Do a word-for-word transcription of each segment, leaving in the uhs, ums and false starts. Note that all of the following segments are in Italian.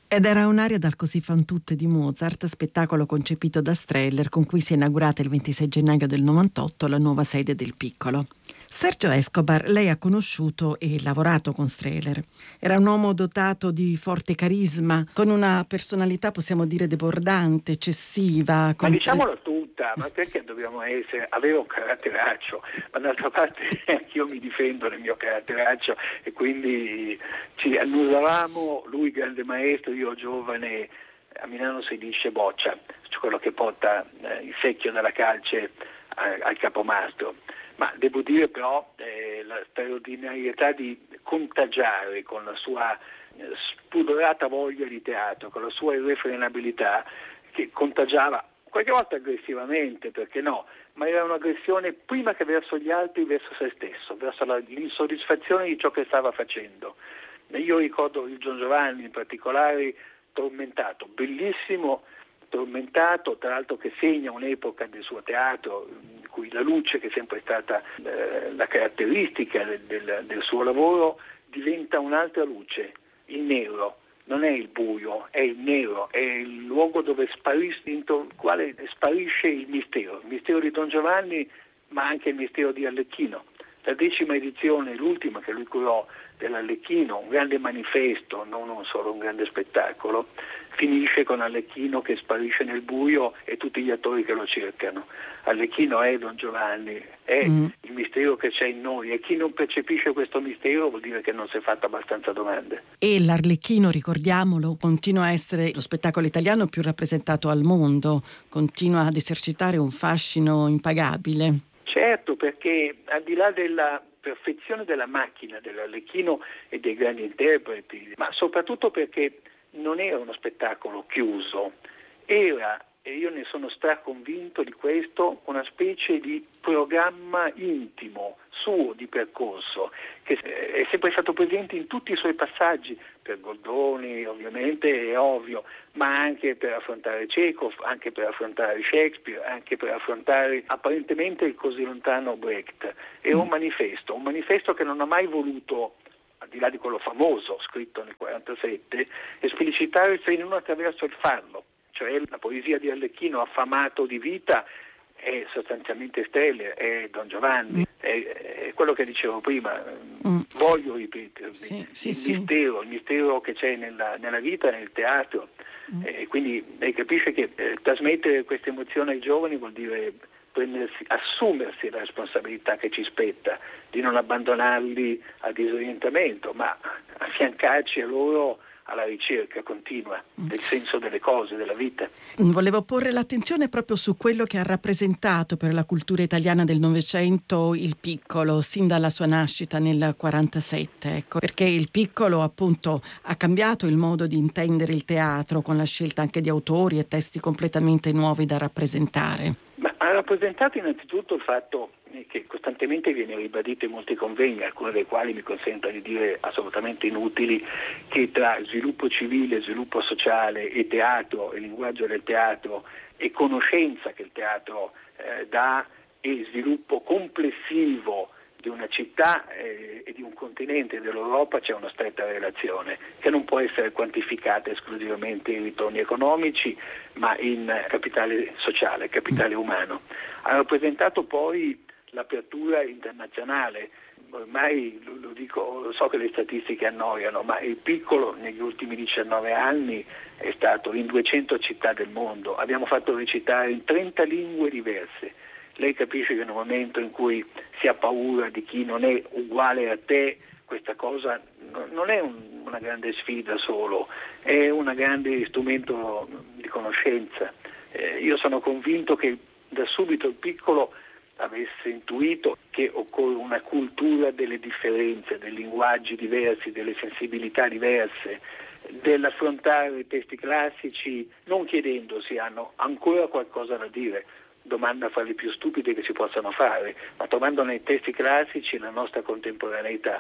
Ed era un'aria dal Così fan tutte di Mozart, spettacolo concepito da Streller con cui si è inaugurata il ventisei gennaio del novantotto la nuova sede del Piccolo. Sergio Escobar lei ha conosciuto e lavorato con Streller. Era un uomo dotato di forte carisma, con una personalità possiamo dire debordante, eccessiva. Ma diciamola tutta, ma perché dobbiamo essere, avere un caratteraccio? Ma d'altra parte anch'io mi difendo del mio caratteraccio e quindi ci annusavamo, lui grande maestro, io giovane, a Milano si dice boccia, cioè quello che porta eh, il secchio della calce a, al capomastro. Ma devo dire però eh, la straordinarietà di contagiare con la sua eh, spudorata voglia di teatro, con la sua irrefrenabilità, che contagiava qualche volta aggressivamente, perché no, ma era un'aggressione prima che verso gli altri, verso se stesso, verso la, l'insoddisfazione di ciò che stava facendo. Io ricordo il Don Giovanni in particolare tormentato, bellissimo, tormentato, tra l'altro che segna un'epoca del suo teatro in cui la luce, che è sempre stata eh, la caratteristica del, del, del suo lavoro, diventa un'altra luce, il nero. Non è il buio, è il nero, è il luogo dove sparisce, dentro il quale sparisce il mistero, il mistero di Don Giovanni, ma anche il mistero di Arlecchino. La decima edizione, l'ultima che lui curò dell'Arlecchino, un grande manifesto, non solo un grande spettacolo, finisce con Arlecchino che sparisce nel buio e tutti gli attori che lo cercano. Arlecchino è Don Giovanni, è mm. il mistero che c'è in noi, e chi non percepisce questo mistero vuol dire che non si è fatto abbastanza domande. E l'Arlecchino, ricordiamolo, continua a essere lo spettacolo italiano più rappresentato al mondo, continua ad esercitare un fascino impagabile. Certo, perché al di là della perfezione della macchina dell'Arlecchino e dei grandi interpreti, ma soprattutto perché non era uno spettacolo chiuso, era, e io ne sono straconvinto di questo, una specie di programma intimo, suo di percorso, che è sempre stato presente in tutti i suoi passaggi, per Goldoni ovviamente, è ovvio, ma anche per affrontare Chekhov, anche per affrontare Shakespeare, anche per affrontare apparentemente il così lontano Brecht. È un manifesto, un manifesto che non ha mai voluto, al di là di quello famoso scritto nel quarantasette, esplicitare il se non attraverso il farlo, cioè la poesia di Arlecchino, affamato di vita, è sostanzialmente Steller, è Don Giovanni, mm. è, è quello che dicevo prima, mm. voglio ripetermi, sì, sì, il sì. mistero, il mistero che c'è nella, nella vita, nel teatro, mm. e quindi lei capisce che eh, trasmettere questa emozione ai giovani vuol dire prendersi, assumersi la responsabilità che ci spetta, di non abbandonarli al disorientamento, ma affiancarci a loro alla ricerca continua del senso delle cose, della vita. Volevo porre l'attenzione proprio su quello che ha rappresentato per la cultura italiana del Novecento il Piccolo, sin dalla sua nascita nel quarantasette, ecco, perché il Piccolo appunto ha cambiato il modo di intendere il teatro, con la scelta anche di autori e testi completamente nuovi da rappresentare. Ma ha rappresentato innanzitutto il fatto che costantemente viene ribadito in molti convegni, alcuni dei quali mi consentono di dire assolutamente inutili, che tra sviluppo civile, sviluppo sociale e teatro, e linguaggio del teatro, e conoscenza che il teatro eh, dà, e sviluppo complessivo di una città eh, e di un continente dell'Europa, c'è una stretta relazione che non può essere quantificata esclusivamente in ritorni economici, ma in capitale sociale, capitale umano. Ha rappresentato poi l'apertura internazionale. Ormai lo, lo dico, lo so che le statistiche annoiano, ma il Piccolo negli ultimi diciannove anni è stato in duecento città del mondo. Abbiamo fatto recitare in trenta lingue diverse. Lei capisce che nel momento in cui si ha paura di chi non è uguale a te, questa cosa non è un, una grande sfida solo, è un grande strumento di conoscenza. Eh, io sono convinto che da subito il Piccolo avesse intuito che occorre una cultura delle differenze, dei linguaggi diversi, delle sensibilità diverse, dell'affrontare i testi classici non chiedendosi hanno ancora qualcosa da dire, domanda fra le più stupide che si possano fare, ma trovando nei testi classici la nostra contemporaneità.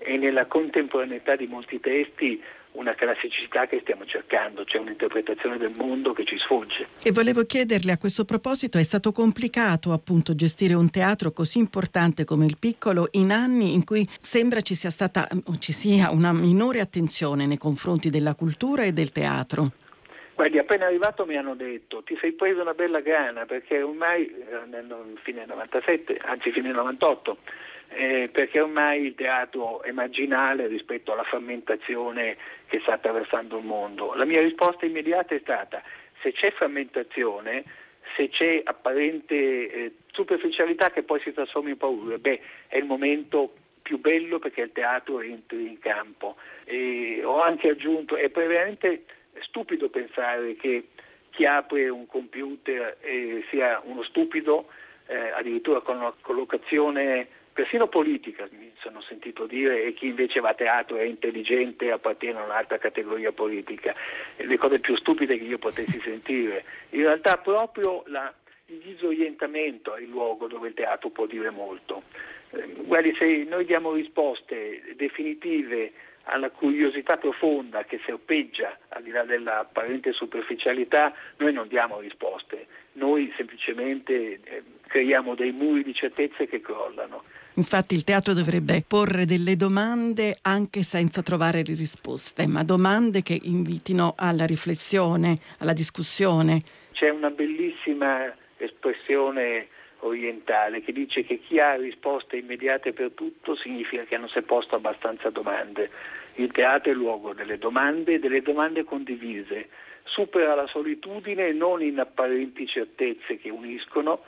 e nella contemporaneità di molti testi una classicità che stiamo cercando, cioè un'interpretazione del mondo che ci sfugge. E volevo chiederle a questo proposito, è stato complicato appunto gestire un teatro così importante come il Piccolo in anni in cui sembra ci sia stata o ci sia una minore attenzione nei confronti della cultura e del teatro? Guardi, appena arrivato mi hanno detto ti sei preso una bella grana, perché ormai nel fine novantasette, anzi fine novantotto, eh, perché ormai il teatro è marginale rispetto alla frammentazione che sta attraversando il mondo. La mia risposta immediata è stata: se c'è frammentazione, se c'è apparente eh, superficialità che poi si trasforma in paura, beh, è il momento più bello perché il teatro entri in campo. E ho anche aggiunto, è veramente stupido pensare che chi apre un computer eh, sia uno stupido, eh, addirittura con una collocazione persino politica, mi sono sentito dire, e chi invece va a teatro è intelligente e appartiene a un'altra categoria politica. E le cose più stupide che io potessi sentire. In realtà proprio la, il disorientamento è il luogo dove il teatro può dire molto. Eh, guardi, se noi diamo risposte definitive alla curiosità profonda che serpeggia al di là dell'apparente superficialità, noi non diamo risposte, noi semplicemente eh, creiamo dei muri di certezze che crollano. Infatti il teatro dovrebbe porre delle domande anche senza trovare le risposte, ma domande che invitino alla riflessione, alla discussione. C'è una bellissima espressione orientale che dice che chi ha risposte immediate per tutto significa che non si è posto abbastanza domande. Il teatro è il luogo delle domande, delle domande condivise, supera la solitudine non in apparenti certezze che uniscono,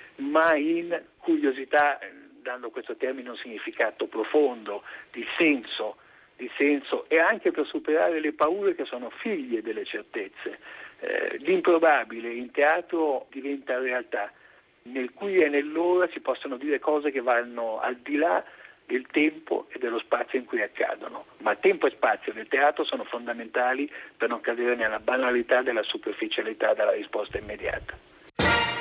ma in curiosità, dando questo termine un significato profondo, di senso, di senso e anche per superare le paure che sono figlie delle certezze. Eh, l'improbabile in teatro diventa realtà. Nel qui e nell'ora si possono dire cose che vanno al di là del tempo e dello spazio in cui accadono, ma tempo e spazio nel teatro sono fondamentali per non cadere nella banalità della superficialità della risposta immediata.